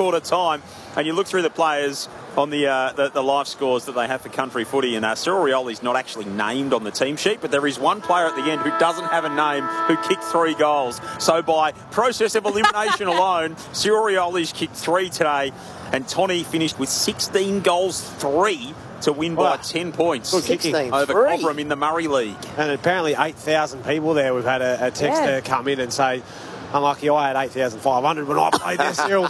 quarter time, and you look through the players on the live scores that they have for country footy, and Cyril Rioli's not actually named on the team sheet, but there is one player at the end who doesn't have a name who kicked 3 goals. So by process of elimination alone, Cyril Rioli's kicked 3 today, and Tony finished with 16 goals, 3 to win by 10 points over Cobram in the Murray League. And apparently 8,000 people there. We've had a texter come in and say, unlucky I had 8,500 when I played there, Cyril.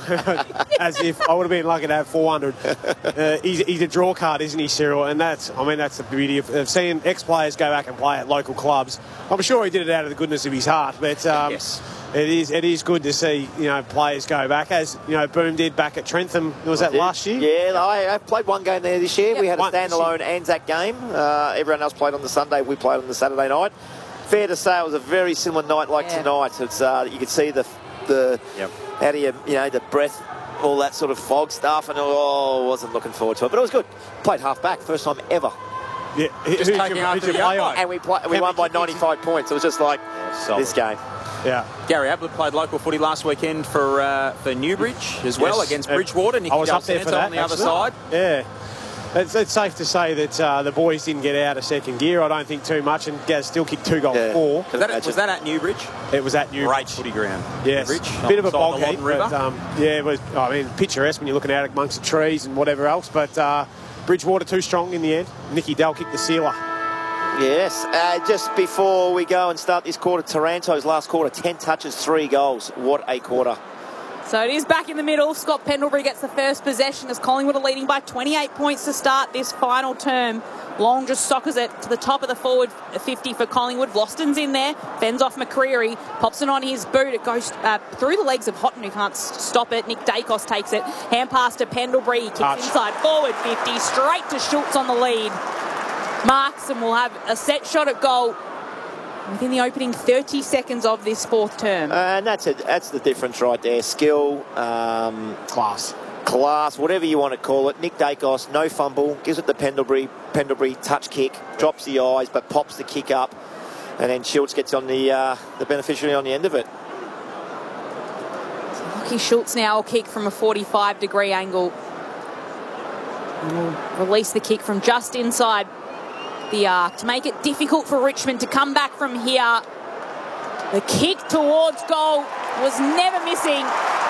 As if I would have been lucky to have 400. He's a draw card, isn't he, Cyril? And that's the beauty of seeing ex-players go back and play at local clubs. I'm sure he did it out of the goodness of his heart, but yes. It is good to see, players go back, as Boom did back at Trentham. Was that last year? Yeah, I played one game there this year. Yep. We had a standalone Anzac game. Everyone else played on the Sunday. We played on the Saturday night. Fair to say, it was a very similar night like tonight. It's you could see the how do you the breath, all that sort of fog stuff, and wasn't looking forward to it. But it was good. Played half back, first time ever. Yeah, just taking after the play on. And we won by 95 points. It was just like this game. Yeah. Gary Ablett played local footy last weekend for Newbridge as well against Bridgewater. Nicky I was up there for that on the other side. Yeah. It's safe to say that the boys didn't get out of second gear, I don't think, too much, and Gaz still kicked 2 goals 4. Was that at Newbridge? It was at Newbridge. Great footy ground. Yes. Newbridge, bit of a bog heap, but it was, picturesque when you're looking out amongst the trees and whatever else, but Bridgewater too strong in the end. Nicky Dell kicked the sealer. Yes, just before we go and start this quarter, Taranto's last quarter, 10 touches, 3 goals. What a quarter. So it is back in the middle. Scott Pendlebury gets the first possession as Collingwood are leading by 28 points to start this final term. Long just soccers it to the top of the forward 50 for Collingwood. Vlosten's in there, fends off McCreery, pops it on his boot. It goes through the legs of Houghton, who can't stop it. Nick Dacos takes it. Hand pass to Pendlebury. He kicks inside forward 50, straight to Schultz on the lead. Marks and will have a set shot at goal within the opening 30 seconds of this fourth term. And that's it. That's the difference right there. Skill, class, whatever you want to call it. Nick Dacos, no fumble, gives it to Pendlebury. Pendlebury touch kick, drops the eyes, but pops the kick up, and then Schultz gets on the beneficiary on the end of it. So Lachie Schultz now will kick from a 45-degree angle. And will release the kick from just inside the arc to make it difficult for Richmond to come back from here. The kick towards goal was never missing.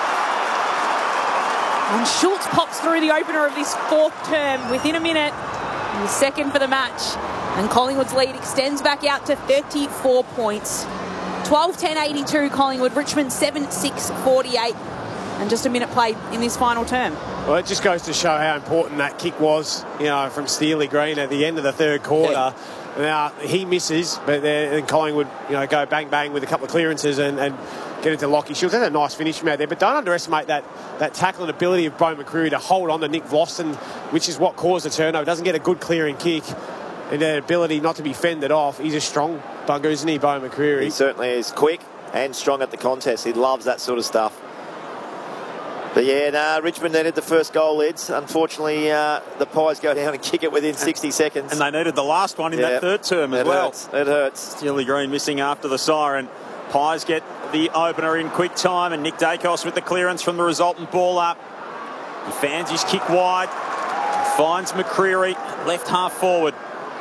And Schultz pops through the opener of this fourth term within a minute. The second for the match. And Collingwood's lead extends back out to 34 points. 12-10-82 Collingwood. Richmond 7-6-48. And just a minute played in this final term. Well, it just goes to show how important that kick was, from Steely Green at the end of the third quarter. Yeah. Now, he misses, but then Collingwood, go bang-bang with a couple of clearances and get into Lachie Schultz. That's a nice finish from out there, but don't underestimate that tackling ability of Beau McCreery to hold on to Nick Vlosten, which is what caused the turnover. Doesn't get a good clearing kick, and that ability not to be fended off. He's a strong bugger, isn't he, Beau McCreery? He certainly is quick and strong at the contest. He loves that sort of stuff. But Richmond needed the first goal, Lids. Unfortunately, the Pies go down and kick it within 60 seconds. And they needed the last one in that third term as well. It hurts. Steely Green missing after the siren. Pies get the opener in quick time, and Nick Dacos with the clearance from the resultant ball up. He fans his kick wide, finds McCreery, left half forward.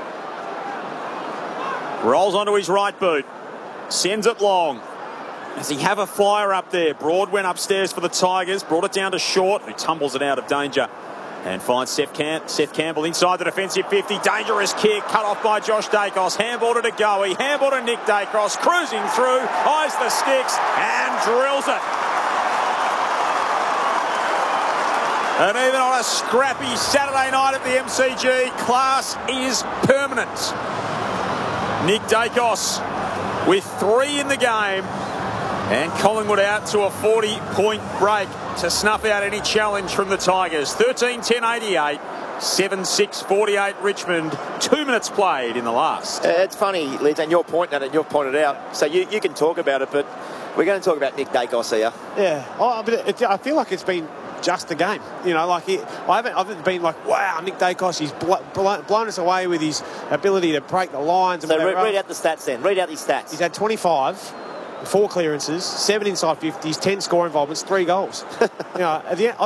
Rolls onto his right boot, sends it long. Does he have a flyer up there? Broad went upstairs for the Tigers, brought it down to Short, who tumbles it out of danger. And finds Seth Campbell inside the defensive 50. Dangerous kick, cut off by Josh Dacos. Handball to Goey, handball to Nick Dacos, cruising through, eyes the sticks, and drills it. And even on a scrappy Saturday night at the MCG, class is permanent. Nick Dacos with 3 in the game. And Collingwood out to a 40-point break to snuff out any challenge from the Tigers. 13-10-88, 7-6-48 Richmond. 2 minutes played in the last. It's funny, Liz, and you're pointing at it, you've pointed out. So you can talk about it, but we're going to talk about Nick Dacos here. Yeah, but I feel like it's been just a game. I haven't been like, wow, Nick Dacos, he's blown us away with his ability to break the lines. So read out the stats then. Read out these stats. He's had 25. 4 clearances, 7 inside 50s, 10 score involvements, 3 goals. At the end,